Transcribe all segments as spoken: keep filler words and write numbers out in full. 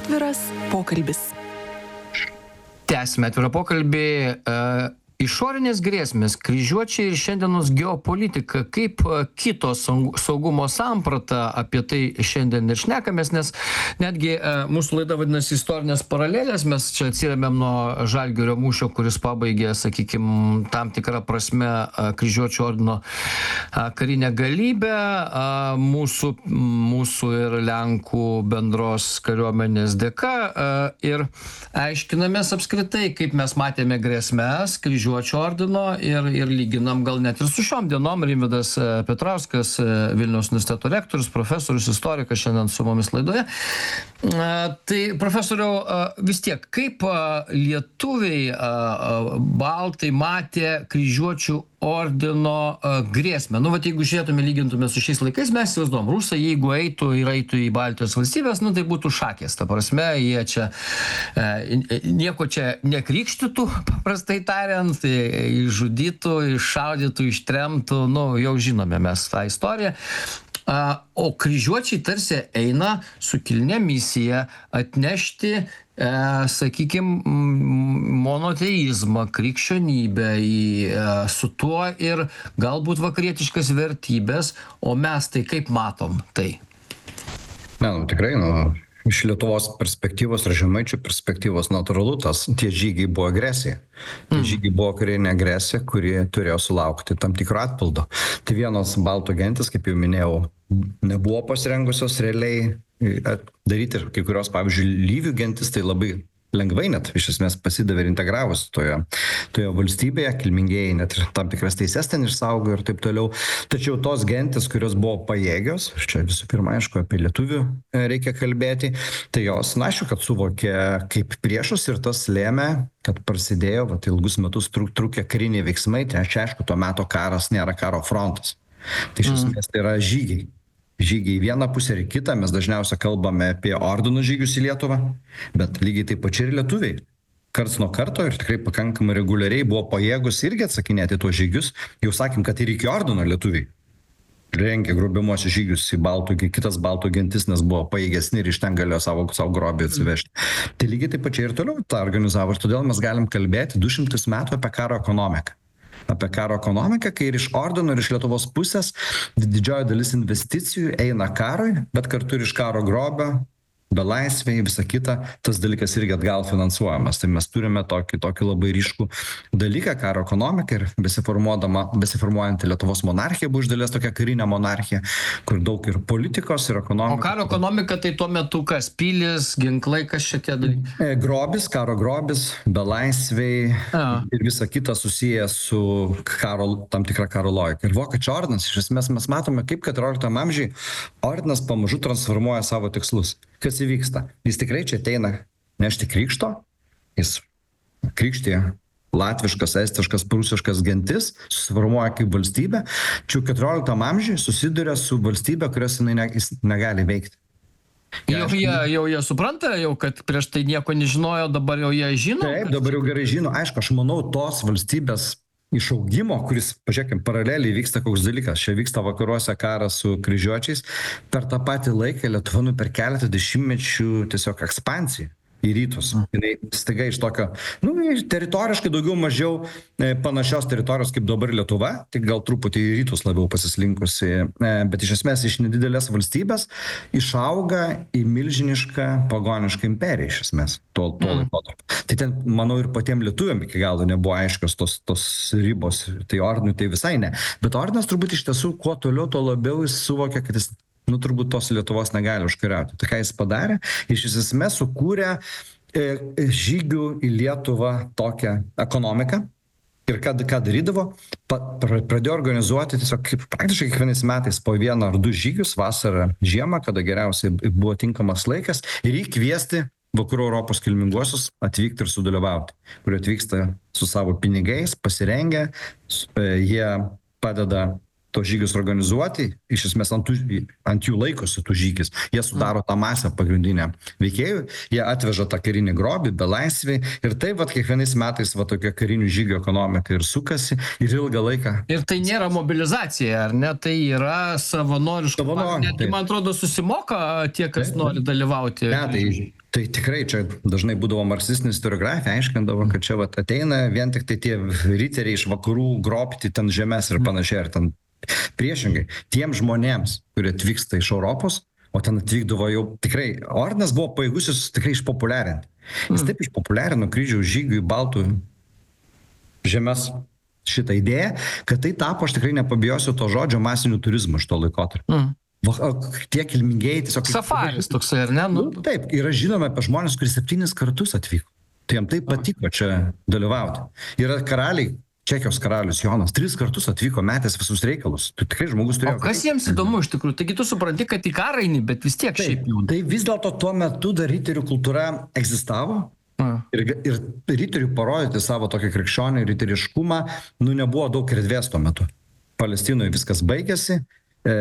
Atviras pokalbis. Tęsime atvirą pokalbį. E, Išorinės grėsmės, kryžiuočiai ir šiandienos geopolitika, kaip kito saugumo samprata, apie tai šiandien ir šnekamės, nes netgi e, mūsų laida vadinasi istorinės paralelės, mes čia atsiremiam nuo Žalgirio mūšio, kuris pabaigė, sakykime, tam tikrą prasme e, kryžiuočių ordino e, karinę galybę, e, mūsų, mūsų ir Lenkų bendros kariuomenės dėka e, ir aiškinamės apskritai, kaip mes matėme grėsmes kryžiuočių ordino ir, ir lyginam gal net ir su šiom dienom. Rimvydas Petrauskas, Vilniaus universiteto rektorius, profesorius, istorikas šiandien su mumis laidoje. Tai profesoriau, vis tiek, kaip lietuviai baltai matė kryžiuočių ordino grėsmę? Nu, vat jeigu žiūrėtume, lygintume su šiais laikais, mes įsivaizduojam, rusai, jeigu eitų ir eitų į Baltijos valstybės, nu, tai būtų šakės. Ta prasme, jie čia e, nieko čia nekrikštytų, paprastai tariant, išžudytų, iššaudytų, ištremtų, nu, jau žinome mes tą istoriją. A, o kryžiuočiai tarsi eina su kilnia misija atnešti, e, sakykime, monoteizmą, krikščionybę, į, e, su tuo ir galbūt vakarietiškas vertybės, o mes tai kaip matom tai? Ne, nu tikrai, nu, iš Lietuvos perspektyvos ir žemaičių perspektyvos natūralu, tas tie žygiai buvo agresija. Tie mm. žygiai buvo karinė agresija, kuri turėjo sulaukti tam tikro atpildo. Tai vienos baltų gentis, kaip jau minėjau, nebuvo pasirengusios realiai daryti ir kai kurios, pavyzdžiui, lyvių gentis, tai labai lengvai net iš esmės pasidavė ir integravosi toje, toje valstybėje, kilmingieji net ir tam tikras teises ten išsaugo ir taip toliau. Tačiau tos gentis, kurios buvo pajėgios, čia visų pirma, aišku, apie lietuvių reikia kalbėti, tai jos, na, aišku, kad suvokė kaip priešus ir tas lėmė, kad prasidėjo, vat, ilgus metus truk, trukė kariniai veiksmai, tai aišku, tuo metu karas nėra karo frontas. Tai iš esmės tai yra žygiai. Žygiai į vieną pusę ir kitą, mes dažniausiai kalbame apie ordinų žygius į Lietuvą, bet lygiai taip pačiai ir lietuviai. Karts nuo karto ir tikrai pakankamai reguliariai buvo pajėgus irgi atsakinėti tuos žygius. Jau sakėm, kad ir iki ordino lietuviai rengė grobimuosius žygius į baltų, kitas baltų gentis, nes buvo pajėgesni ir iš ten galėjo savo, savo grobį atsivežti. Tai lygiai taip pačiai ir toliau tą organizavo. Ir todėl mes galim kalbėti du šimtus metų apie karo ekonomiką. Apie karo ekonomiką, kai ir iš ordino, ir iš Lietuvos pusės didžioji dalis investicijų eina karui, bet kartu ir iš karo grobio, belaisviai, visa kita, tas dalykas irgi atgal finansuojamas. Tai mes turime tokį, tokį labai ryškų dalyką, karo ekonomiką, ir besiformuojantį Lietuvos monarchija buvo iš dalies tokia karinė monarchija, kur daug ir politikos, ir ekonomikos. O karo ekonomika tai tuo metu kas? Pilis, ginklai, kas šitie dalykai? Grobis, karo grobis, belaisviai A. ir visa kita susiję su karo, tam tikra karo logika. Ir vokiečių ordinas, iš esmės mes matome, kaip keturioliktam amžiui ordinas pamažu transformuoja savo tikslus. Kas įvyksta? Jis tikrai čia ateina nešti krikšto, jis krikštėje latviškas, estiškas, prūsiškas gentis, susiformuoja kaip valstybė, čia keturioliktam amžiui susiduria su valstybė, kurios jinai ne, jis negali veikti. Jau jie, jau jie supranta, jau kad prieš tai nieko nežinojo, dabar jau jie žino? Taip, dabar jau gerai žino. Aišku, aš manau, tos valstybės išaugimo, kuris, pažiūrėkim, paraleliai vyksta koks dalykas. Čia vyksta vakaruose karas su kryžiuočiais. Per tą patį laiką Lietuva nu per keletą dešimtmečių tiesiog ekspansija į rytus. Jinai staiga iš tokio, nu, teritoriškai daugiau mažiau e, panašios teritorijos kaip dabar Lietuva, tik gal truputį į rytus labiau pasislinkusi, e, bet iš esmės iš nedidelės valstybės išauga į milžinišką pagonišką imperiją iš esmės tuo, tuo mm. laikotarpiu. Tai ten, manau, ir patiem lietuviam iki galo nebuvo aiškios tos, tos ribos, tai ordinui tai visai ne. Bet ordinas turbūt iš tiesų, kuo toliau, tuo labiau jis suvokia, kad jis nu, turbūt tos Lietuvos negali užkariauti. Tai ką jis padarė? Iš esmės sukūrė e, žygių į Lietuvą tokią ekonomiką. Ir ką, ką darydavo? Pa, pradėjo organizuoti tiesiog kaip, praktiškai kiekvienais metais po vieną ar du žygius, vasarą, žiemą, kada geriausiai buvo tinkamas laikas, ir įkviesti vakarų Europos kilminguosius atvykti ir sudalyvauti, kurie atvyksta su savo pinigais, pasirengę, e, jie padeda tos žygius organizuoti, iš esmės ant, tų, ant jų laikosi tų žygis. Jie sudaro tą masę pagrindinę veikėjų, jie atveža tą karinį grobį, belaisvį, ir taip vat kiekvienais metais va tokia karinių žygių ekonomika ir sukasi, ir ilgą laiką. Ir tai nėra mobilizacija, ar ne? Tai yra savanoriška. Savanori, tai man atrodo susimoka tie, kas taip, nori dalyvauti. Ne, tai Tai tikrai čia dažnai būdavo marksistinė istoriografija, aiškindavo, kad čia vat ateina vien tik tai tie riteriai iš vakarų grobti ten žemės ir panašiai, ar ten priešingai. Tiem žmonėms, kurie atvyksta iš Europos, o ten atvykdavo jau tikrai, ordinas buvo pajėgus jis tikrai išpopuliarinti. Jis taip išpopuliarino kryžiaus žygių į baltų žemės šitą idėją, kad tai tapo, aš tikrai nepabijosiu to žodžio, masiniu turizmu iš to laikotarpio. Mm. Tie kilmingieji tiesiog... Safaris toksai, ar ne? Nu, taip, yra žinoma apie žmonės, kuris septynis kartus atvyko. Tai jam taip patiko čia dalyvauti. Yra karaliai, Čekijos karalius Jonas, tris kartus atvyko, metęs visus reikalus. Tu tikrai žmogus turėjo... O kas jiems įdomu iš tikrųjų? Taigi tu supranti, kad į karą eini, bet vis tiek taip, šiaip jau. Tai vis dėlto tuo metu dar riterių kultūra egzistavo. A. Ir, ir riterių parodyti savo tokį krikščionį riteriškumą, nu nebuvo daug erdvės tuo metu. Palestinoje viskas baigėsi. E,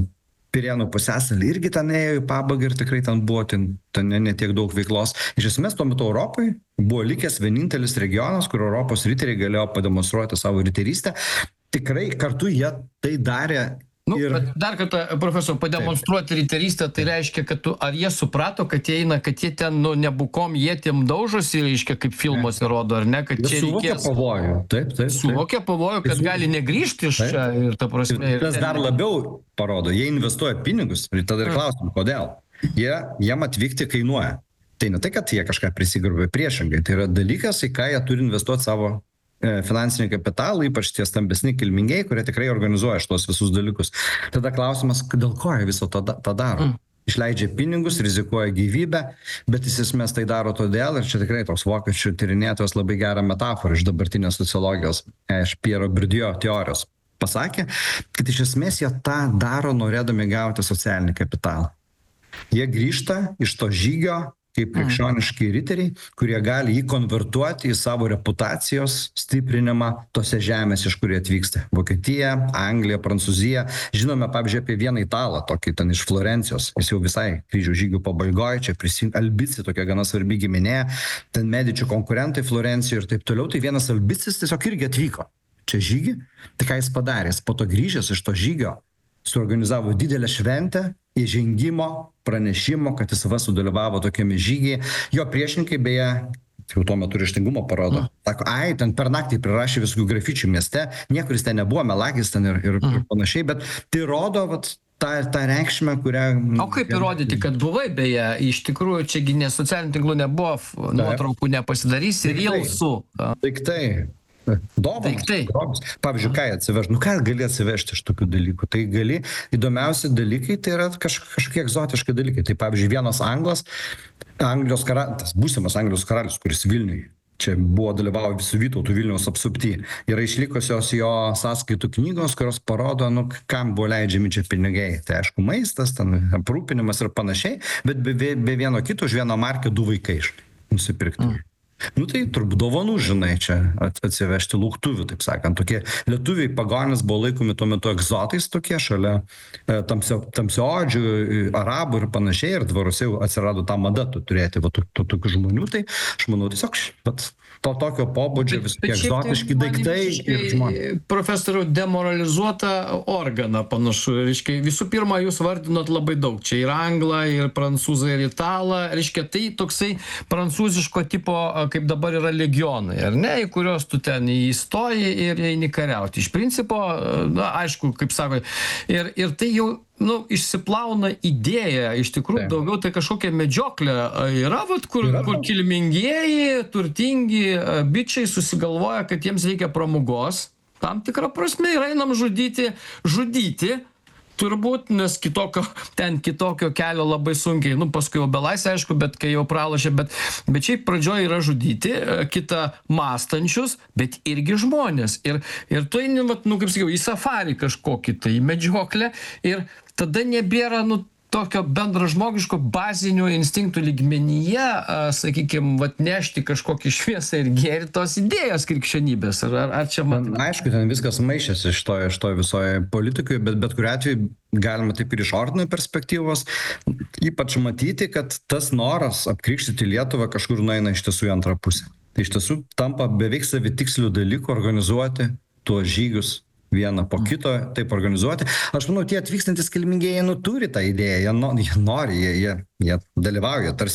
Pirėnų pusiasalį irgi ten ėjo į pabaigą ir tikrai ten buvo ten, ten ne, ne tiek daug veiklos. Iš esmės tuo metu Europai buvo likęs vienintelis regionas, kur Europos riteriai galėjo pademonstruoti savo riterystę. Tikrai kartu jie tai darė. Nu, ir... Dar kartą, profesor, pademonstruoti riterystę, tai reiškia, kad tu, ar jie suprato, kad jie eina, kad jie ten, nu, nebukom, jie tiem daužosi, reiškia, kaip filmuose rodo, ar ne, kad jie čia suvokia reikės... pavojų. Taip, taip. Suvokia pavojų, kad taip. gali negrįžti iš čia ir ta prasme... Ir tas dar labiau parodo, jie investuoja pinigus ir tada ir klausim, kodėl. Jie, jiem atvykti kainuoja. Tai ne tai, kad jie kažką prisigarbė priešingai, tai yra dalykas, į ką jie turi investuoti savo finansinį kapitalą, ypač tie stambesni kilmingieji, kurie tikrai organizuoja šitos visus dalykus. Tada klausimas, dėl ko jie viso to, tą daro? Mm. Išleidžia pinigus, rizikuoja gyvybę, bet iš esmės tai daro todėl, ir čia tikrai toks vokiečių tyrinėtojas labai gerą metaforą iš dabartinės sociologijos, iš Piero Bourdieu teorijos, pasakė, kad iš esmės jie tą daro norėdami gauti socialinį kapitalą. Jie grįžta iš to žygio kaip krikščioniški riteriai, kurie gali jį konvertuoti į savo reputacijos stiprinimą tose žemės, iš kurie atvyksta. Vokietija, Anglija, Prancūzija. Žinome, pavyzdžiui, apie vieną italą, tokį ten iš Florencijos. Jis jau visai kryžiaus žygių pabaigoje, čia prisimint Albici, tokia gana svarbi giminė, ten Medičių konkurentai Florencijoje ir taip toliau. Tai vienas Albicis tiesiog irgi atvyko čia žygį. Tai ką jis padarė? Jis po to grįžęs iš to žygio suorganizavo didelę šventę įžengimo, pranešimo, kad jis va sudalyvavo tokiame žygiai. Jo priešininkai beje, jau tuo metu ryžtingumo parodo. Sako, ai, ten per naktį prirašė visokių grafičių mieste, niekuris ten nebuvo, melagis ten ir, ir, ir panašiai, bet tai rodo vat, tą, tą reikšmę, kurią... O kaip įrodyti, kad buvai beje, iš tikrųjų, čiagi ne socialinių tinklų nebuvo, nuotraukų nepasidarysi, rilsų. Tik tai. Dovanas, grobis. Pavyzdžiui, ką jie atsivežti? Nu, ką gali atsivežti iš tokių dalykų? Tai gali, įdomiausi dalykai, tai yra kaž, kažkokie egzotiški dalykai. Tai pavyzdžiui, vienas anglas, Anglijos karalius, būsimas Anglijos karalius, kuris Vilniuje, čia buvo dalyvavo visų Vytautų Vilniaus apsupty, yra išlikusios jo sąskaitų knygos, kurios parodo, nu, kam buvo leidžiami čia pinigai. Tai aišku, maistas, ten aprūpinimas ir panašiai, bet be, be vieno kito už vieną markę du vaikai nusipirkti. Mm. Nu tai turbūt dovanų, žinai, čia atsivežti lauktuvių, taip sakant. Tokie lietuviai pagonys buvo laikomi tuo metu egzotais tokie, šalia tamsio, tamsiodžių, arabų ir panašiai, ir dvaruose jau atsirado tą mada turėti va, to, to, tokių žmonių. Tai aš manau tiesiog bet to tokio pobūdžio visokie egzotiški daiktai ir žmonės. Profesoriau, demoralizuota organa panašu. Reiškia, visų pirma, jūs vardinot labai daug. Čia ir anglą, ir prancūzą, ir italą. Reiškia, tai toksai prancūziško tipo, kaip dabar yra legionai, ar ne, į kurios tu ten įstoji ir eini kariauti. Iš principo, na, aišku, kaip sako, ir, ir tai jau, nu, išsiplauna idėja, iš tikrųjų, daugiau tai kažkokia medžioklė yra, vat, kur, yra. Kur kilmingieji, turtingi bičiai susigalvoja, kad jiems reikia pramogos, tam tikrą prasme ir einam žudyti, žudyti, turbūt, nes kitokio, ten kitokio kelio labai sunkiai, nu, paskui jau belaisvė, aišku, bet kai jau pralošė, bet, bet šiaip pradžioje yra žudyti, kitą mąstančius, bet irgi žmonės. Ir, ir tu eini, nu, kaip sakiau, į safarį kažkokį, tai į medžioklę, ir tada nebėra, nu, tokio bendražmogiško bazinių instinktų lygmenyje, sakykime, vat nešti kažkokį šviesą ir gėrį tos idėjos krikščionybės. Ar, ar, ar čia man... Aišku, ten viskas maišėsi iš to, iš to visoje politikoje, bet bet kuriuo atveju galima taip ir iš ordino perspektyvos ypač matyti, kad tas noras apkrikštyti Lietuvą kažkur nueina iš tiesų į antrą pusę. Tai iš tiesų tampa beveik savitikslių dalykų organizuoti tuos žygius vieną po kito, taip organizuoti. Aš manau, tie atvykstantis kilmingieji, nu, turi tą idėją, jie, no, jie nori, jie, jie, jie dalyvauja, tarsi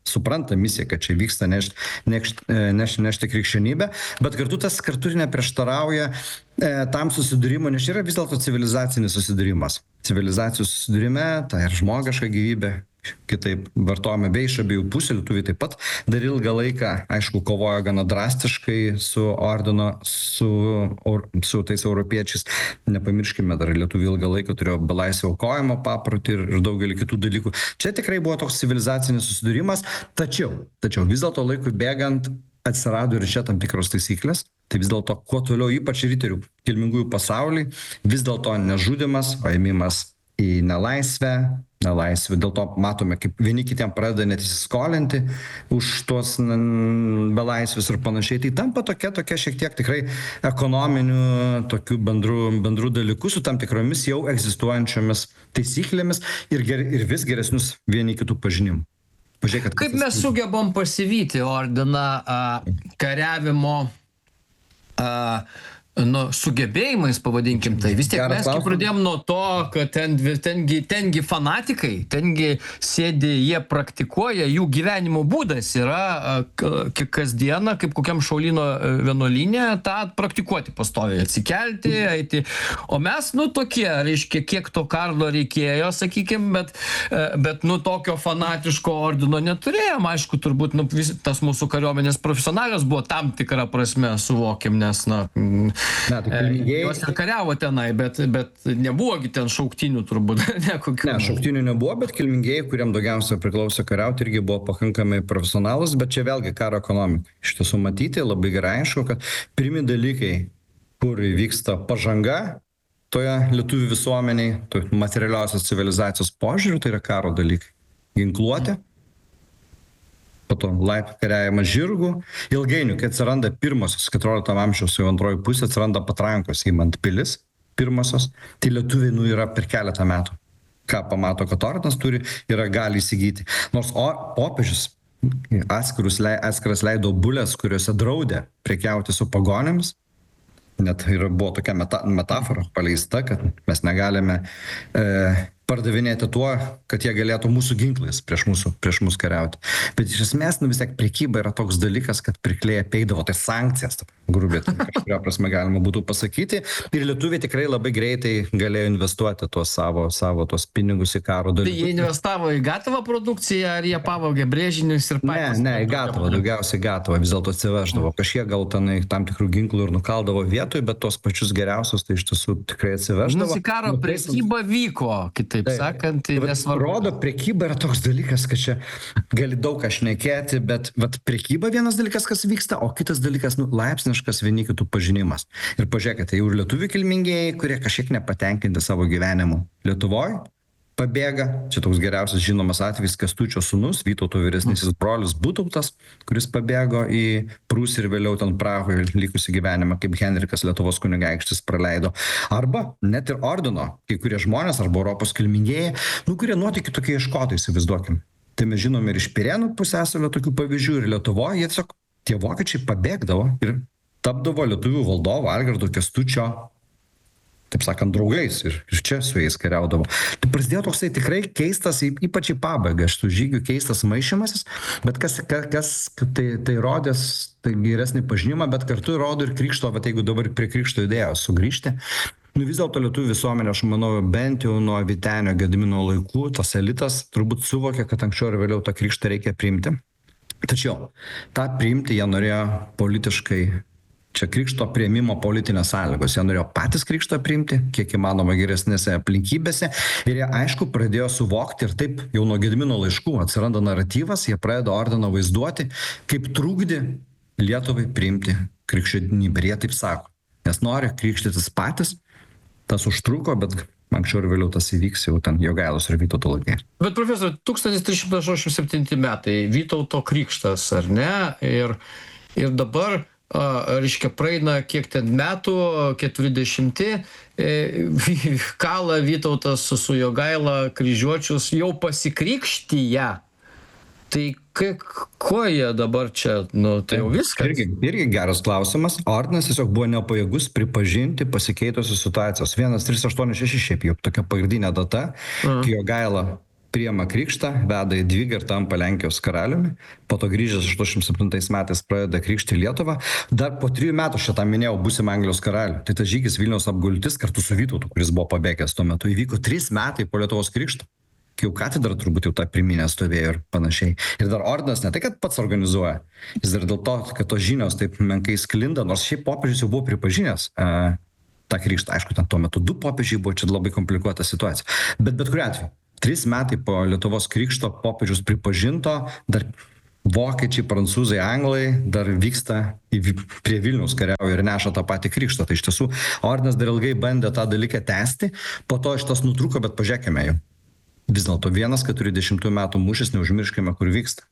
supranta misiją, kad čia vyksta nešti neš, neš, nešti krikščionybę, bet kartu tas kartu ir neprieštarauja e, tam susidūrimui, nes yra vis dėlto civilizacinis susidūrimas. Civilizacijos susidūrime, tai ir žmogiška gyvybė, kitaip vartojame bei iš abiejų pusių, lietuviai taip pat dar ilgą laiką, aišku, kovojo gana drastiškai su ordino, su, or, su tais europiečiais. Nepamirškime, dar lietuviai ilgą laiką turėjo belaisvę aukojimo paprotį ir, ir daugelį kitų dalykų. Čia tikrai buvo toks civilizacinis susidūrimas, tačiau, tačiau vis dėlto laikui bėgant atsirado ir čia tam tikros taisyklės. Tai vis dėlto, kuo toliau, ypač riterių kilmingųjų pasaulį, vis dėlto nežudimas, o ėmimas į nelaisvę, nelaisvę. Dėl to matome, kaip vieni kitiem pradeda net įsiskolinti už tuos belaisvius ir panašiai. Tai tampa tokia, tokia šiek tiek tikrai ekonominių, tokių bendrų, bendrų dalykų su tam tikromis jau egzistuojančiomis taisyklėmis ir, ger, ir vis geresnius vieni kitų pažinimų. Pažiūrėk, kaip mes sugebam pasivyti ordiną a, kariavimo a, nu, sugebėjimais, pavadinkim tai. Vis tiek Geras mes kai klausimas. pradėjom nuo to, kad ten, tengi, tengi fanatikai, tengi sėdi, jie praktikuoja, jų gyvenimo būdas yra a, k- kasdieną, kaip kokiam šaulyno vienuolyne, tą praktikuoti pastoviai, atsikelti, eiti. O mes, nu, tokie, reiškia, kiek to kardo reikėjo, sakykim, bet, e, bet nu, tokio fanatiško ordino neturėjom. Aišku, turbūt, nu, vis, tas mūsų kariuomenės profesionalios buvo tam tikrą prasme, suvokim, nes, na, mm, Ne, tai E, kilmingieji- Jos ir kariavo tenai, bet, bet nebuvogi ten šauktinių turbūt. Ne, kokių. Ne, šauktinių nebuvo, bet kilmingieji, kuriam daugiausia priklauso kariauti, irgi buvo pakankamai profesionalus, bet čia vėlgi karo ekonomika. Iš tiesų matyti labai gerai aišku, kad pirmi dalykai, kur vyksta pažanga toje lietuvių visuomeniai, toje materialiosios civilizacijos požiūrių, tai yra karo dalykai. Ginkluotė, po to laip kariavimas žirgų. Ilgainiui, kai atsiranda pirmosios keturiolikto amžiaus jau antroji pusė, atsiranda patrankos įmant pilis, pirmosios, tai lietuviai nu yra per keletą metų. Ką pamato, kad ordinas turi, yra gali įsigyti. Nors o, popiežius atskirus, lei- atskiras leido bulės, kuriuose draudė prekiauti su pagonėmis. Net ir buvo tokia meta, metafora paleista, kad mes negalime e, pardavinėti tuo, kad jie galėtų mūsų ginklais prieš mūsų, prieš mūsų kariauti. Bet iš esmės, nu vis tiek prekyba yra toks dalykas, kad priklėja peidavo, tai sankcijas, grubiai, tai kažkuria prasme galima būtų pasakyti. Ir lietuviai tikrai labai greitai galėjo investuoti tuos savo, savo tuos pinigus į karo Tai jie dalykus. investavo į gatavą produkciją, ar jie pavogė brėžinius ir Ne, patys? ne, į gatavą, daugiausiai gatavą vis dėlto atsiveždavo. Kažkiek gal tenai tam tikrų ginklų ir nukaldavo vietoj, bet tos pačius geriausius tai iš tiesų tikrai atsiveždavo. Nusį karo Nuteisant- prekyba vyko, kitaip Taip. sakant, Tai vat nesvarbu. rodo, prekyba yra toks dalykas, kad čia gali daug ką šnekėti, bet vat, prekyba vienas dalykas, kas vyksta, o kitas dalykas, nu, laipsniškas vieni kitų pažinimas. Ir pažiūrėkite, jau ir lietuvių kilmingieji, kurie kažkiek nepatenkinti savo gyvenimu Lietuvoje, pabėga. Čia toks geriausias žinomas atvejis Kęstučio sūnus, Vytauto vyresnysis brolis Butautas, kuris pabėgo į Prūsiją ir vėliau ten Prahoje likusį gyvenimą, kaip Henrikas Lietuvos kunigaikštis praleido. Arba net ir ordino, kai kurie žmonės arba Europos kilmingieji, nu, kurie nuotykių tokie ieškotojai, įsivaizduokim. Tai mes žinome ir iš Pirėnų pusiasalio tokių pavyzdžių, ir Lietuvoje jie tiesiog tie vokiečiai pabėgdavo ir tapdavo lietuvių valdovo Algirdo Kęstučio, taip sakant, draugais ir, ir čia su jais kariaudavo. Tai prasidėjo toksai tikrai keistas, y- ypač į pabaigą šitų žygių keistas maišymasis, bet kas, kas, kas tai, tai rodės tai geresnį pažinimą, bet kartu rodo ir krikšto, bet jeigu dabar prie krikšto idėjos sugrįžti, nu vis dėlto lietuvių visuomenė, aš manau, bent jau nuo Vytenio Gedimino laikų, tas elitas turbūt suvokė, kad anksčiau ir vėliau tą krikštą reikia priimti. Tačiau tą priimti jie norėjo politiškai. Čia krikšto priėmimo politinės sąlygos. Jie norėjo patys krikštą priimti, kiek įmanoma geresnėse aplinkybėse. Ir jie, aišku, pradėjo suvokti ir taip jau nuo Gedimino laiškų atsiranda naratyvas, jie pradeda ordiną vaizduoti, kaip trukdė Lietuvai priimti krikščionybę. Ir jie taip sako, nes nori krikštytis patys, tas užtruko, bet anksčiau ir vėliau tas įvyks jau ten Jogailos ir Vytauto laikais. Bet profesor, tūkstantis trys šimtai aštuoniasdešimt septinti metai, Vytauto krikštas, ar ne? Ir, ir dabar a, reiškia, praeina kiek ten metų, keturiasdešimti, e, kala Vytautas su, su Jogaila kryžiuočius jau pasikrikštyje. Tai kai, ko jie dabar čia, nu, tai jau viskas. Irgi, irgi geras klausimas. Ordinas tiesiog buvo nepajėgus pripažinti pasikeitusios situacijos. vienas trys aštuoni šeši šiaip jau tokia pagrindinė data, kai Jogaila priima krikštą, veda į Dvigą ir tampa Lenkijos karaliumi, po to grįžęs aštuoniasdešimt septintais metais pradeda krikštį Lietuvą, dar po trijų metų šitą minėjau būsim Anglijos karalių. Tai tas žygis Vilniaus apgultis kartu su Vytautu, kuris buvo pabėgęs tuo metu, įvyko trys metai po Lietuvos krikšto. Kai jau katedra turbūt jau tą priminę stovėjo ir panašiai. Ir dar ordinas ne tai, kad pats organizuoja, jis dar dėl to, kad tos žinios taip menkai sklinda, nors šiaip popiežius jau buvo pripažinęs uh, tą krikštą. Aišku, ten tuo metu du popiežiai buvo, čia labai komplikuota situacija. Bet bet kuriuo atveju, trys metai po Lietuvos krikšto popiežius pripažinto, dar vokiečiai, prancūzai, anglai dar vyksta į, prie Vilniaus kariauja ir neša tą patį krikštą. Tai iš tiesų ordinas dar ilgai bandė tą dalyką tęsti, po to iš tas nutrūko, bet pažiūrėkime jau. Vis dėlto vienas keturiasdešimtų metų mūšis, neužmirškime, kur vyksta.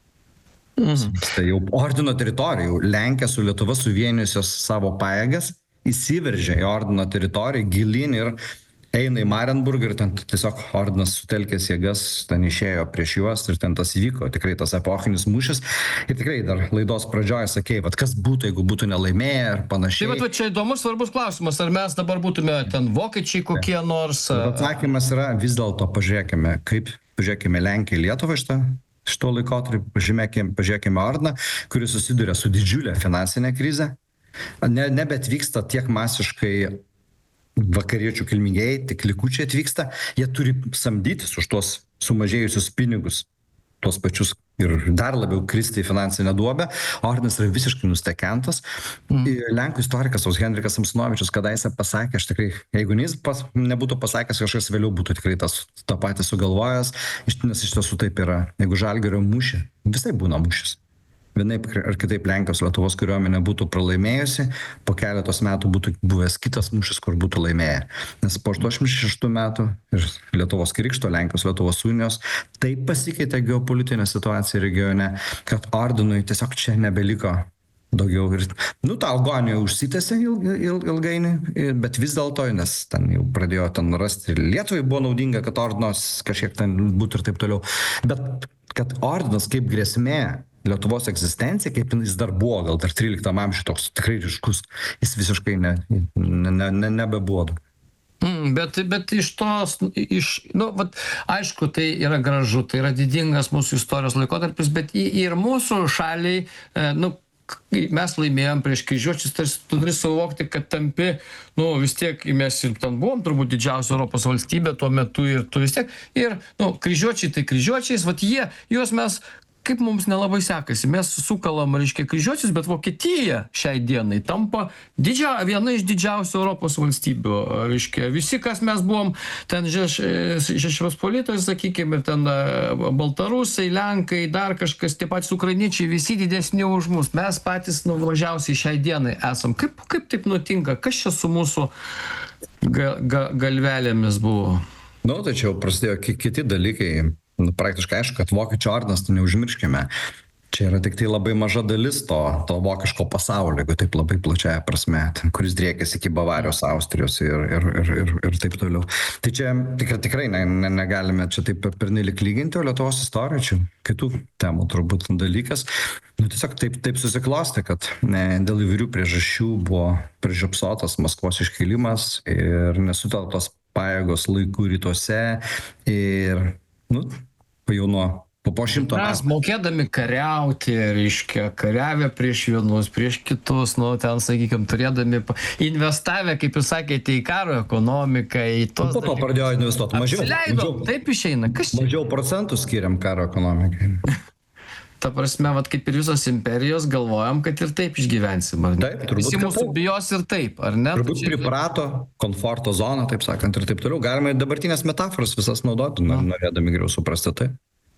Mhm. Tai jau ordino teritorija, jau Lenkija su Lietuva suvienijusios savo pajėgas, įsiveržė į ordino teritoriją, gilin ir eina į Marienburgą ir ten tiesiog ordinas sutelkęs jėgas, ten išėjo prieš juos ir ten tas įvyko, tikrai tas epochinis mūšis. Ir tikrai dar laidos pradžioje sakei, vat kas būtų, jeigu būtų nelaimėję ir panašiai. Tai vat čia įdomus svarbus klausimas, ar mes dabar būtume ten vokiečiai kokie nors. Atsakymas yra vis dėlto pažiūrėkime, kaip pažiūrėkime Lenkiją ir Lietuvą šitą. Šito laikotarpį pažiūrėkime, pažiūrėkime ordiną, kuris susiduria su didžiulė finansinė krize. Ne, nebetvyksta tiek masiškai vakariečių kilmingieji, tik likučiai atvyksta, jie turi samdytis už tuos sumažėjusius pinigus, tuos pačius ir dar labiau kristi į finansinę duobę. Ordinas yra visiškai nustekentas. Mm. Lenkų istorikas Henrikas Samsonovičius kadaise pasakė, aš tikrai, jeigu jis pas, nebūtų pasakęs, kažkas vėliau būtų tikrai tas tą patį sugalvojęs, nes iš tiesų taip yra. Jeigu Žalgirio mūšį, visai būna mūšis. Vienaip ar kitaip Lenkijos Lietuvos kariuomenė būtų pralaimėjusi, po keletos metų būtų buvęs kitas mūšis, kur būtų laimėję. Nes po aštuoniasdešimt šeštų metų ir Lietuvos krikšto, Lenkijos Lietuvos unijos, taip pasikeitė geopolitinė situacija regione, kad ordinui tiesiog čia nebeliko daugiau. Ir, nu, ta agonija užsitęsė ilg, ilg, ilgainiui, bet vis dėlto, nes ten jau pradėjo ten rasti ir Lietuvai buvo naudinga, kad ordinas kažkiek ten būtų ir taip toliau. Bet kad ordinas kaip grėsmė Lietuvos egzistencija, kaip jis dar buvo, gal dar tryliktam amžiuje toks tikrai ryškus, jis visiškai ne, ne, ne, ne, nebebuvo. Mm, bet, bet iš tos, iš, nu, vat, aišku, tai yra gražu, tai yra didingas mūsų istorijos laikotarpis, bet ir mūsų šaliai, nu, mes laimėjom prieš kryžiuočius, tarsi tu turi suvokti, kad tampi, nu, vis tiek mes ir ten buvom turbūt didžiausia Europos valstybė tuo metu ir tu vis tiek, ir, nu, kryžiuočiai tai kryžiuočiais, vat jie, juos mes kaip mums nelabai sekasi. Mes sukalam, reiškia, kryžiuočius, bet Vokietija šiai dienai tampa didžia, viena iš didžiausių Europos valstybių. Reiškia, visi, kas mes buvom, ten Žečpospolitoj, sakykime, ten baltarusai, lenkai, dar kažkas, tie patys ukrainiečiai, visi didesni už mus. Mes patys nuvažiausiai šiai dienai esam. Kaip, kaip taip nutinka? Kas čia su mūsų ga, ga, galvelėmis buvo? Nu, tačiau prasidėjo kiti dalykai. Nu, praktiškai aišku, kad vokiečių ordinas, tai neužmirškime, čia yra tik tai labai maža dalis to, to vokiško pasaulio, jeigu taip labai plačiaja prasme, kuris driekėsi iki Bavarijos, Austrijos ir, ir, ir, ir, ir taip toliau. Tai čia tikrai, tikrai ne, ne, negalime čia taip pernelik lyginti, o Lietuvos istorija, čia kitų temų turbūt dalykas. Nu, tiesiog taip, taip susiklostė, kad ne, dėl įvairių priežasčių buvo prižiopsotas Maskvos iškilimas ir nesutelktos pajėgos laikų rytuose ir nu, jau nuo po, po šimto metų. Mes mokėdami kariauti, reiškia, kariavę prieš vienus, prieš kitus, nu, ten, sakykime, turėdami, investavę, kaip jūs sakėte, į karo ekonomiką, į tos... Po to pradėjo investuoti mažiau. Apsileido, taip išeina. Kas čia? Mažiau procentų skiriam karo ekonomikai. Ta prasme, vat, kaip ir visos imperijos, galvojam, kad ir taip išgyvensim. Taip, turbūt. Visi mūsų bijos ir taip, ar ne? Turbūt priprato, komforto zona, taip sakant, ir taip toliau. Galima ir dabartinės metaforas visas naudoti, no. norėdami geriau suprasti tai.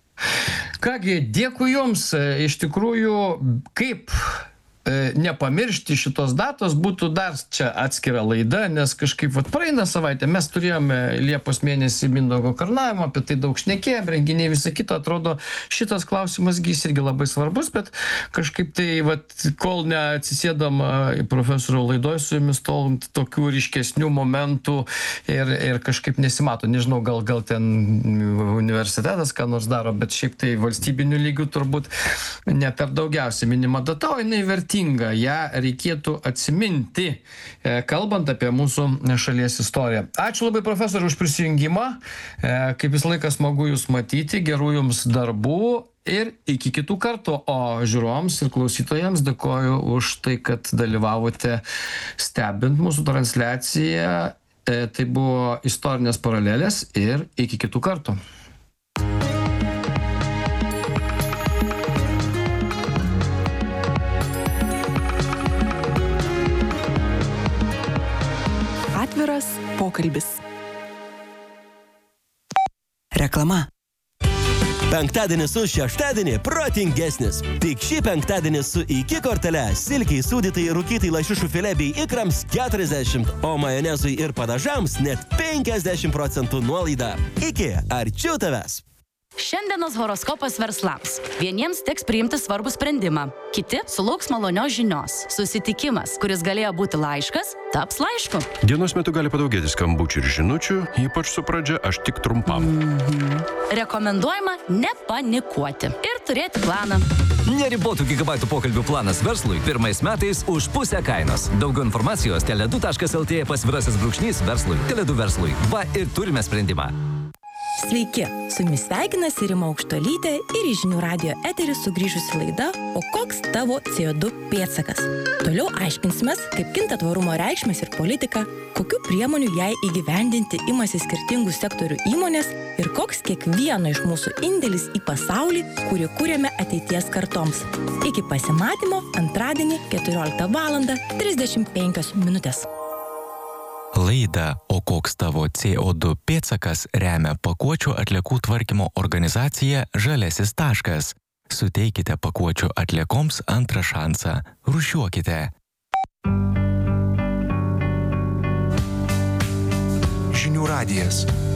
Kągi, dėkui Jums. Iš tikrųjų, kaip nepamiršti šitos datos, būtų dar čia atskira laida, nes kažkaip vat, praeina savaitę, mes turėjome Liepos mėnesį Mindaugo karūnavimą, apie tai daug šnekėjom, renginiai visą kitą, atrodo, šitas klausimas gis irgi labai svarbus, bet kažkaip tai, vat, kol neatsisėdam profesorių laidoj su Jumis, tol tokių ryškesnių momentų ir, ir kažkaip nesimato. Nežinau, gal, gal ten universitetas ką nors daro, bet šiaip tai valstybinių lygių turbūt ne per daugiausiai minima data, o jinai verti vertinga, ją reikėtų atsiminti, kalbant apie mūsų šalies istoriją. Ačiū labai, profesoriau, už prisijungimą. Kaip visą laiką smagu Jūs matyti, gerų Jums darbų ir iki kitų kartų. O žiūrovams ir klausytojams dėkoju už tai, kad dalyvavote stebint mūsų transliaciją. Tai buvo istorinės paralelės ir iki kitų kartų. Atviras pokalbis. Reklama. Penktadienis su šeštadienį protingesnis. Tik šį penktadienį su iki kortele silkiai sūdytai rūkytai lašišų filė bei ikrams keturiasdešimt, o majonezui ir padažams net penkiasdešimt procentų nuolaida. Iki, arčiau tavęs. Šiandienos horoskopas verslams. Vieniems teks priimti svarbų sprendimą, kiti sulauks malonios žinios. Susitikimas, kuris galėjo būti laiškas, taps laišku. Dienos metu gali padaugėti skambučių ir žinučių, ypač su pradžia aš tik trumpam. Mhm. Rekomenduojama nepanikuoti ir turėti planą. Neribotų gigabaitų pokalbių planas verslui pirmais metais už pusę kainos. Daugiau informacijos teledu taškas lt pasvirasis brūkšnys verslui. Teledu verslui. Va ir turime sprendimą. Sveiki, su jumis sveikinasi Rima Aukštuolytė ir į Žinių radijo eterį sugrįžusi laida O koks tavo C O du pėdsakas? Toliau aiškinsimės, kaip kinta tvarumo reikšmės ir politika, kokių priemonių jai įgyvendinti imasi skirtingų sektorių įmonės ir koks kiekvieno iš mūsų indėlis į pasaulį, kurį kūrėme ateities kartoms. Iki pasimatymo antradienį keturioliktą valandą trisdešimt penkios minutės. Laidą O koks tavo C O du pėdsakas remia pakuočių atliekų tvarkymo organizacija Žaliasis taškas. Suteikite pakuočių atliekoms antrą šansą. Rūšiuokite. Žinių radijas.